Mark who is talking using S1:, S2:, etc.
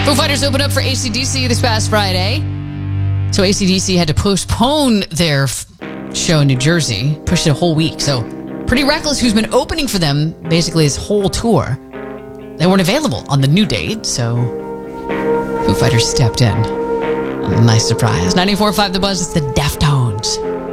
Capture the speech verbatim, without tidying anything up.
S1: Foo Fighters opened up for A C D C this past Friday. So A C D C had to postpone their f- show in New Jersey, pushed it a whole week. So Pretty Reckless, who's been opening for them basically this whole tour, they weren't available on the new date, so Foo Fighters stepped in. A nice surprise. ninety-four point five The Buzz, it's the Deftones.